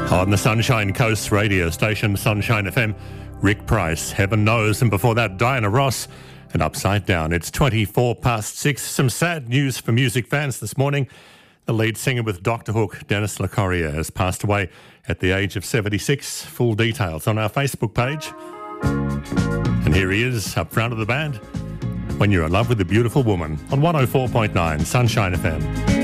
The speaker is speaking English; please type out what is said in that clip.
On the Sunshine Coast radio station, Sunshine FM, Rick Price, Heaven Knows, and before that, Diana Ross and Upside Down. It's 6:24. Some sad news for music fans this morning. The lead singer with Dr. Hook, Dennis LeCorrier, has passed away at the age of 76. Full details on our Facebook page. And here he is, up front of the band, When You're in Love with a Beautiful Woman, on 104.9 Sunshine FM.